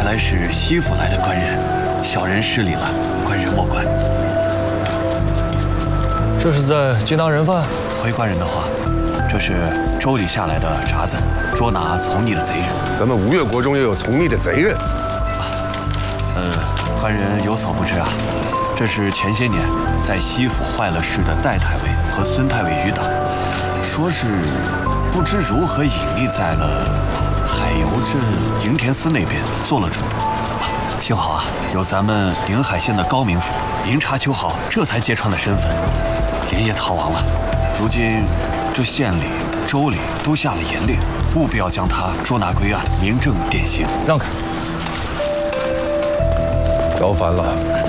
原来是西府来的官人，小人失礼了，官人莫怪。 这是在缉拿人犯？ 回官人的话，这是州里下来的札子，捉拿从逆的贼人。 咱们吴越国中也有从逆的贼人。 官人有所不知啊，这是前些年在西府坏了事的戴太尉和孙太尉余党，说是不知如何隐匿在了海油镇营田司那边做了主。幸好啊，有咱们临海县的高明府明察秋毫，这才揭穿了身份，连夜逃亡了。如今这县里、州里都下了严令，务必要将他捉拿归案，明正典刑。 让开！ 劳烦了。